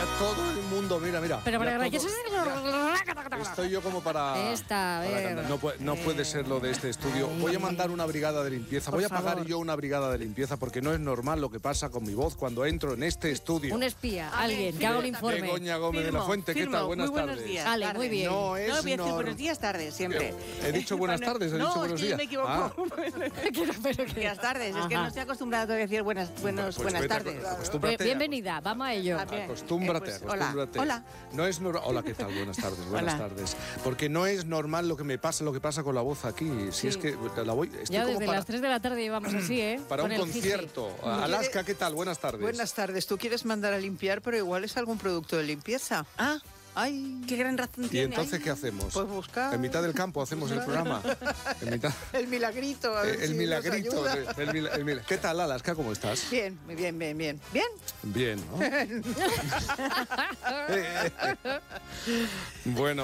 todo el mundo, mira. Pero para que estoy yo como para... Esta, a ver. No puede ser lo de este estudio. Voy a mandar una brigada de limpieza. Voy a pagar yo una brigada de limpieza porque no es normal lo que pasa con mi voz cuando entro en este estudio. Un espía, alguien que haga un informe. Begoña Gómez de la Fuente, ¿qué tal? Buenas tardes. Días. Vale, muy bien. No es voy a decir buenos días, tardes, siempre. He dicho buenas tardes, he dicho buenos días. No, me equivoco. Buenas tardes, es que no estoy acostumbrado a decir buenas tardes. Bienvenida, vamos a ello. Acostúmbrate. Hola. No es hola, ¿qué tal? Buenas tardes. Porque no es normal lo que pasa con la voz aquí. Si es que la voy... Ya desde las 3 de la tarde íbamos así, ¿eh? Para un concierto. Alaska, ¿qué tal? Buenas tardes. Buenas tardes. Tú quieres mandar a limpiar, pero igual es algún producto de limpieza. Ay, qué gran razón tiene. ¿Y entonces qué hacemos? Pues buscar. En mitad del campo hacemos el programa. El milagrito. A ver el si milagrito. nos ayuda. ¿Qué tal, Alaska? ¿Cómo estás? Bien. Bien, ¿no? Bueno.